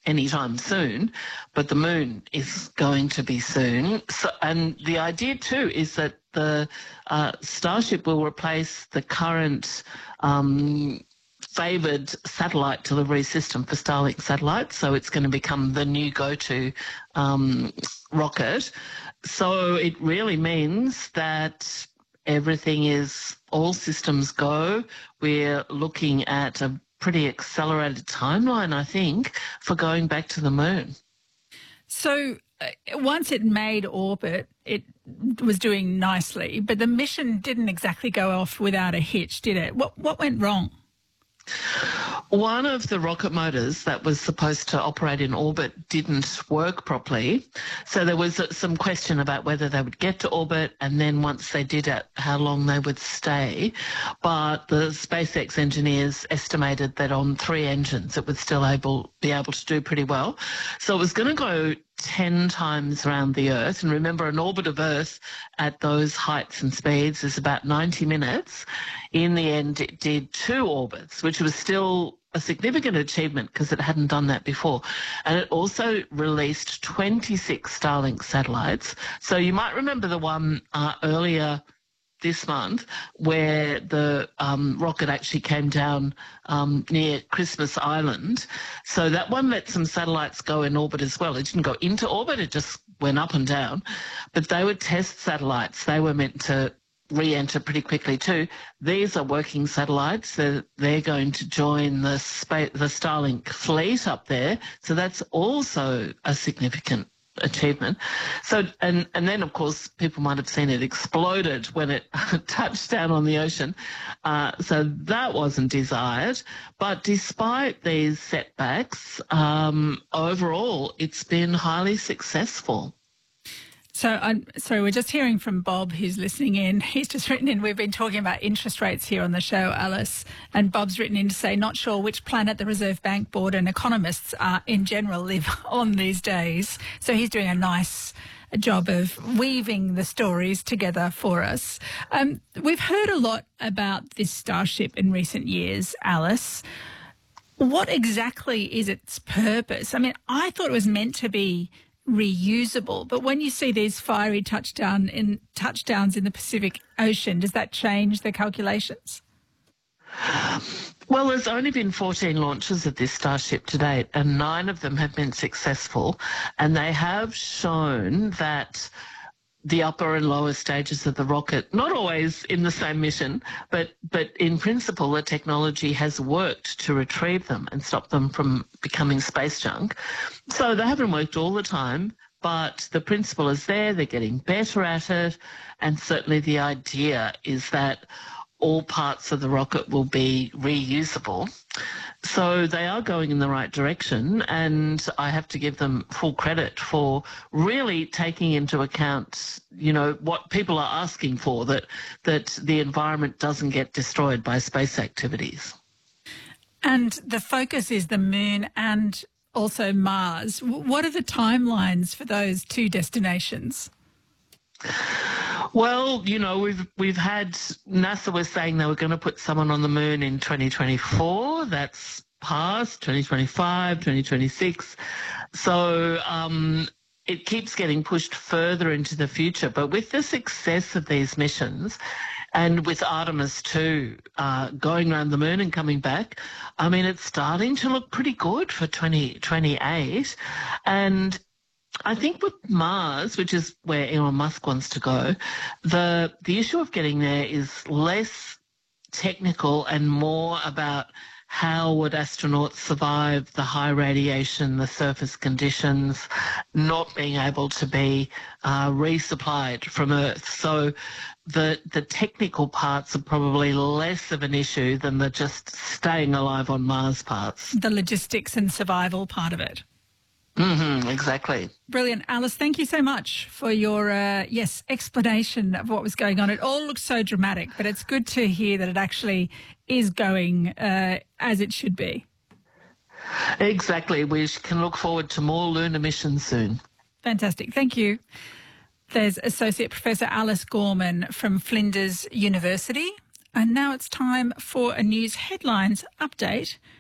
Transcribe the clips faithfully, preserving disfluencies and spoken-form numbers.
anytime soon, but the moon is going to be soon. So, and the idea too is that the uh, Starship will replace the current um, favoured satellite delivery system for Starlink satellites. So it's going to become the new go-to um, rocket. So it really means that everything is, all systems go. We're looking at a pretty accelerated timeline, I think, for going back to the moon. So uh, once it made orbit, it was doing nicely, but the mission didn't exactly go off without a hitch, did it? What what went wrong? One of the rocket motors that was supposed to operate in orbit didn't work properly. So there was some question about whether they would get to orbit, and then once they did it, how long they would stay. But the SpaceX engineers estimated that on three engines it would still able be able to do pretty well. So it was going to go ten times around the Earth. And remember, an orbit of Earth at those heights and speeds is about ninety minutes. In the end, it did two orbits, which was still a significant achievement because it hadn't done that before. And it also released twenty-six Starlink satellites. So you might remember the one uh, earlier this month where the um, rocket actually came down um, near Christmas Island. So that one let some satellites go in orbit as well. It didn't go into orbit, it just went up and down. But they were test satellites. They were meant to re-enter pretty quickly too. These are working satellites. They're, they're going to join the, spa- the Starlink fleet up there. So that's also a significant achievement. So, and, and then, of course, people might have seen it exploded when it touched down on the ocean. Uh, so that wasn't desired. But despite these setbacks, um, overall, it's been highly successful. So, I'm sorry, we're just hearing from Bob, who's listening in. He's just written in, we've been talking about interest rates here on the show, Alice, and Bob's written in to say, not sure which planet the Reserve Bank Board and economists are, in general, live on these days. So he's doing a nice job of weaving the stories together for us. Um, we've heard a lot about this Starship in recent years, Alice. What exactly is its purpose? I mean, I thought it was meant to be reusable, but when you see these fiery touchdown in touchdowns in the Pacific Ocean, does that change the calculations? Well, there's only been fourteen launches of this Starship to date, and nine of them have been successful, and they have shown that the upper and lower stages of the rocket, not always in the same mission, but but in principle, the technology has worked to retrieve them and stop them from becoming space junk. So they haven't worked all the time, but the principle is there. They're getting better at it, and certainly the idea is that all parts of the rocket will be reusable. So they are going in the right direction, and I have to give them full credit for really taking into account, you know, what people are asking for, that that the environment doesn't get destroyed by space activities. And the focus is the moon and also Mars. What are the timelines for those two destinations? Well, you know, we've we've had, NASA was saying they were going to put someone on the moon in twenty twenty-four. That's past, twenty twenty-five, twenty twenty-six. So um, it keeps getting pushed further into the future. But with the success of these missions, and with Artemis two uh, going around the moon and coming back, I mean, it's starting to look pretty good for twenty twenty-eight. And I think with Mars, which is where Elon Musk wants to go, the the issue of getting there is less technical and more about how would astronauts survive the high radiation, the surface conditions, not being able to be uh, resupplied from Earth. So the the technical parts are probably less of an issue than the just staying alive on Mars parts. The logistics and survival part of it. Mm-hmm, exactly. Brilliant. Alice, thank you so much for your, uh, yes, explanation of what was going on. It all looks so dramatic, but it's good to hear that it actually is going uh, as it should be. Exactly. We can look forward to more lunar missions soon. Fantastic. Thank you. There's Associate Professor Alice Gorman from Flinders University. And now it's time for a news headlines update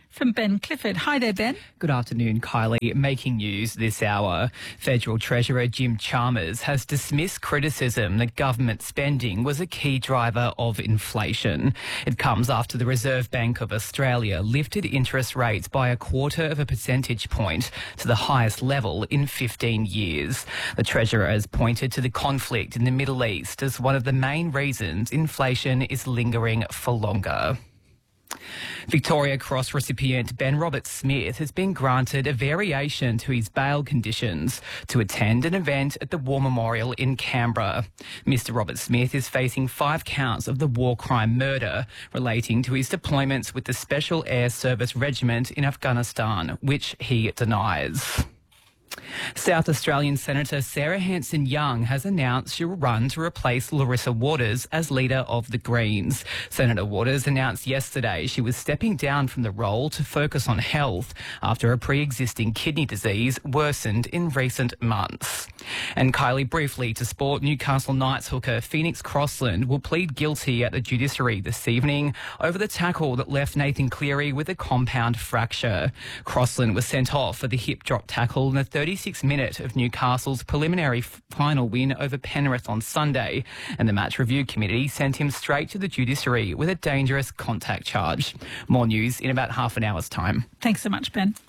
from Ben Clifford. Hi there, Ben. Good afternoon, Kylie. Making news this hour. Federal Treasurer Jim Chalmers has dismissed criticism that government spending was a key driver of inflation. It comes after the Reserve Bank of Australia lifted interest rates by a quarter of a percentage point to the highest level in fifteen years. The Treasurer has pointed to the conflict in the Middle East as one of the main reasons inflation is lingering for longer. Victoria Cross recipient Ben Roberts-Smith has been granted a variation to his bail conditions to attend an event at the War Memorial in Canberra. Mister Roberts-Smith is facing five counts of the war crime murder relating to his deployments with the Special Air Service Regiment in Afghanistan, which he denies. South Australian Senator Sarah Hanson-Young has announced she will run to replace Larissa Waters as leader of the Greens. Senator Waters announced yesterday she was stepping down from the role to focus on health after a pre-existing kidney disease worsened in recent months. And Kylie, briefly to sport, Newcastle Knights hooker Phoenix Crossland will plead guilty at the judiciary this evening over the tackle that left Nathan Cleary with a compound fracture. Crossland was sent off for the hip drop tackle in the thirty-sixth minute of Newcastle's preliminary final win over Penrith on Sunday, and the match review committee sent him straight to the judiciary with a dangerous contact charge. More news in about half an hour's time. Thanks so much, Ben.